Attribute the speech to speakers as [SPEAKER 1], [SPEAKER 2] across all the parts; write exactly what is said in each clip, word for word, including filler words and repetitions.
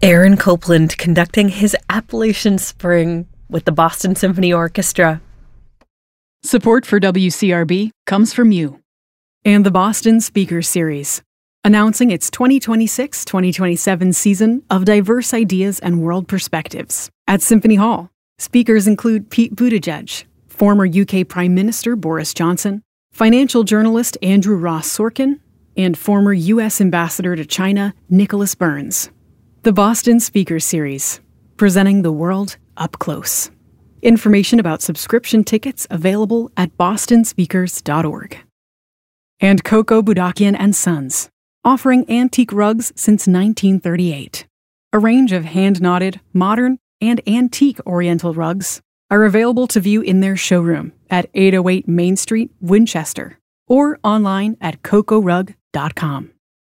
[SPEAKER 1] Aaron Copland conducting his Appalachian Spring with the Boston Symphony Orchestra.
[SPEAKER 2] Support for W C R B comes from you and the Boston Speakers Series, announcing its twenty twenty-six twenty twenty-seven season of diverse ideas and world perspectives. At Symphony Hall, speakers include Pete Buttigieg, former U K Prime Minister Boris Johnson, financial journalist Andrew Ross Sorkin, and former U S Ambassador to China Nicholas Burns. The Boston Speakers Series, presenting the world up close. Information about subscription tickets available at boston speakers dot org. And Coco Budakian and Sons, offering antique rugs since nineteen thirty-eight. A range of hand-knotted, modern, and antique Oriental rugs are available to view in their showroom at eight oh eight Main Street, Winchester, or online at coco rug dot com.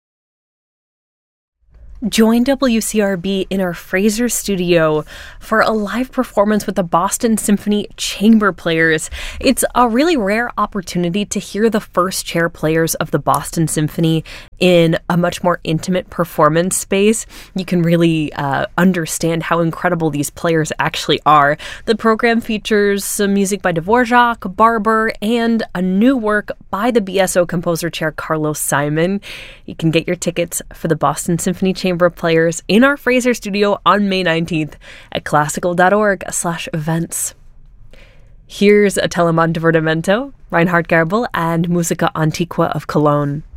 [SPEAKER 1] Join W C R B in our Fraser studio for a live performance with the Boston Symphony Chamber Players. It's a really rare opportunity to hear the first chair players of the Boston Symphony in a much more intimate performance space. You can really uh, understand how incredible these players actually are. The program features some music by Dvorak, Barber, and a new work by the B S O composer chair Carlos Simon. You can get your tickets for the Boston Symphony Chamber Players in our Fraser studio on May nineteenth at classical dot org slash events. Here's a Telemann Divertimento, Reinhard Gerbel and Musica Antiqua of Cologne.